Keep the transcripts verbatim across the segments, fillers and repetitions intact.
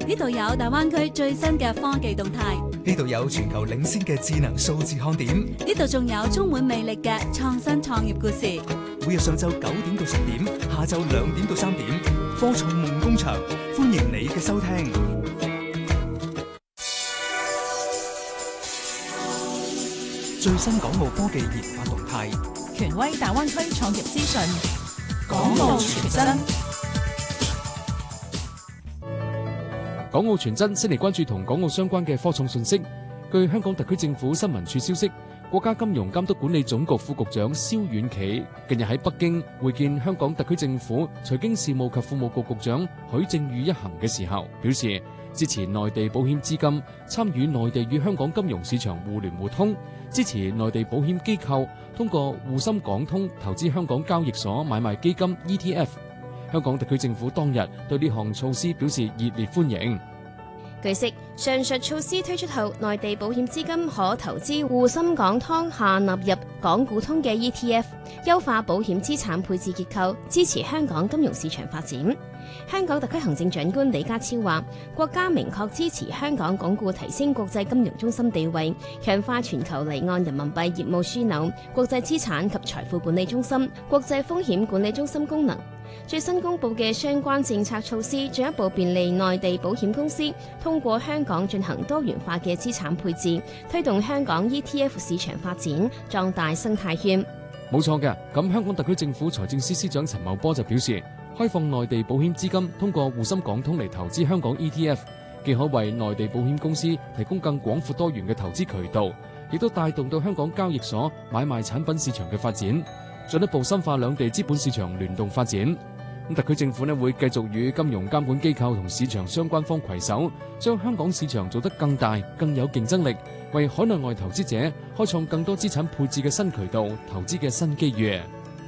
呢度有大灣區最新嘅科技動態， 呢度有全球領先嘅智能數字看點， 呢度仲有充滿魅力嘅創新創業故事。 每日上晝九點到十點，下晝兩點到三點，科創夢工場，歡迎你嘅收聽。最新港澳科技研發動態， 權威大灣區創業資訊，港澳全真。 港澳全真先嚟關注同港澳相關嘅科創信息。據香港特區政府新聞處消息，國家金融監督管理總局副局長蕭遠企近日喺北京會見香港特區政府財經事務及庫務局局長許正宇一行嘅時候，表示支持內地保險資金參與內地與香港金融市場互聯互通，支持內地保險機構通過滬深港通投資香港交易所買賣基金 E T F。香港特區政府當日對呢項措施表示熱烈歡迎。 據悉，上述措施推出後，內地保險資金可投資滬深港通下納入港股通嘅 E T F， 優化保險資產配置結構，支持香港金融市場發展。香港特區行政長官李家超話，國家明確支持香港鞏固提升國際金融中心地位，強化全球離岸人民幣業務樞紐、國際資產及財富管理中心、國際風險管理中心功能。最新公布嘅相關政策措施，進一步便利內地保險公司通過香港進行多元化嘅資產配置，推動香港 E T F 市場發展，壯大生態圈。 冇錯嘅，咁香港特區政府財政司司長陳茂波就表示，開放內地保險資金通過滬深港通嚟投資香港 E T F， 既可為內地保險公司提供更廣闊多元嘅投資渠道，亦都帶動到香港交易所買賣產品市場嘅發展，進一步深化兩地資本市場聯動發展。咁特區政府呢會繼續與金融監管機構同市場相關方攜手，將香港市場做得更大、更有競爭力，為海內外投資者開創更多資產配置嘅新渠道、投資嘅新機遇。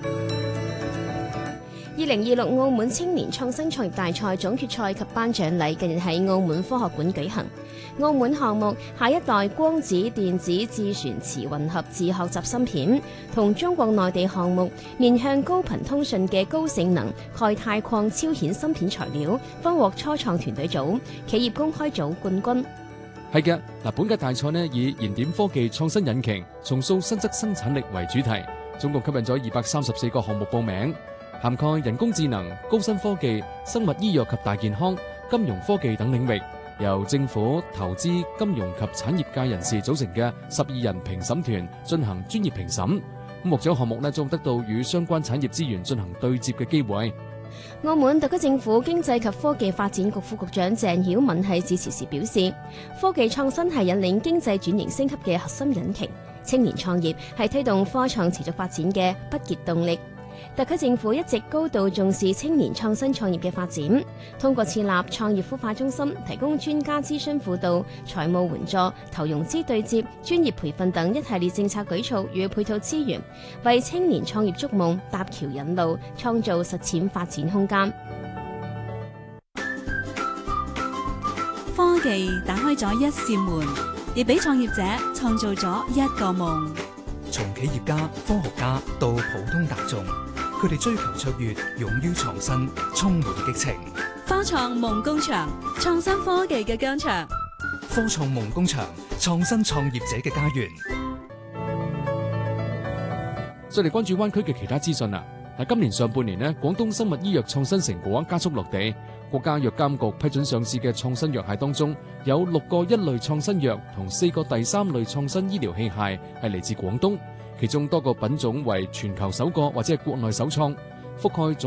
二零二六澳門青年創新創業大賽總決賽及頒獎禮近日喺澳門科學館舉行。澳門項目下一代光子電子自旋磁混合自學習芯片，同中國內地項目面向高頻通訊嘅高性能鈣鈦礦超顯芯片材料，分獲初創團隊組、企業公開組冠軍。 係嘅，嗱，本屆大賽呢以燃點科技創新引擎重塑新質生產力為主題，總共吸引咗二百三十四個項目報名，涵蓋人工智能、高新科技、生物醫藥及大健康、金融科技等領域，由政府、投資、金融及產業界人士組成嘅十二人評審團進行專業評審。咁獲獎項目呢，仲得到與相關產業資源進行對接嘅機會。 澳門特區政府經濟及科技發展局副局長鄭曉敏喺致辭時表示，科技創新係引領經濟轉型升級嘅核心引擎，青年創業係推動科創持續發展嘅不竭動力。特區政府一直高度重視青年創新創業嘅發展，通過設立創業孵化中心，提供專家諮詢輔導、財務援助、投融資對接、專業培訓等一系列政策舉措與配套資源，為青年創業築夢、搭橋引路，創造實踐發展空間。 科技打開咗一扇門，亦俾創業者創造咗一個夢。 從企業家、科學家到普通大眾，佢哋追求卓越，勇於創新，充滿激情。 科創夢工場，創新科技嘅疆場。 科創夢工場，創新創業者嘅家園。 再嚟關注灣區嘅其他資訊啦。嗱，今年上半年呢，廣東生物醫藥創新成果加速落地。國家藥監局批准上市嘅創新藥械當中，有六個一類創新藥同四個第三類創新醫療器械係嚟自廣東，其中多個品種為全球首個或者係國內首創，覆蓋總